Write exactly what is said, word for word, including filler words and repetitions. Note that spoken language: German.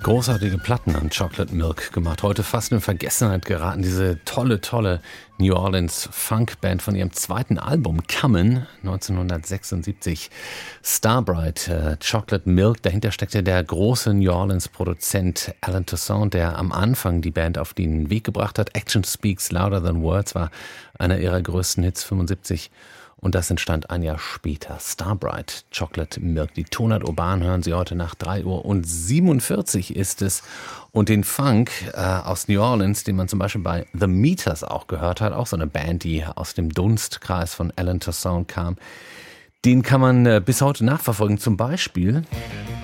Großartige Platten an Chocolate Milk gemacht. Heute fast in Vergessenheit geraten. Diese tolle, tolle New Orleans Funkband von ihrem zweiten Album Comin' neunzehnhundertsechsundsiebzig. Starbright, äh, Chocolate Milk. Dahinter steckte der große New Orleans Produzent Alan Toussaint, der am Anfang die Band auf den Weg gebracht hat. Action Speaks Louder Than Words war einer ihrer größten Hits, fünfundsiebzig. Und das entstand ein Jahr später. Starbright, Chocolate Milk. Die Tonart Urban hören Sie heute nach drei Uhr und siebenundvierzig ist es. Und den Funk äh, aus New Orleans, den man zum Beispiel bei The Meters auch gehört hat, auch so eine Band, die aus dem Dunstkreis von Alan Toussaint kam, den kann man äh, bis heute nachverfolgen. Zum Beispiel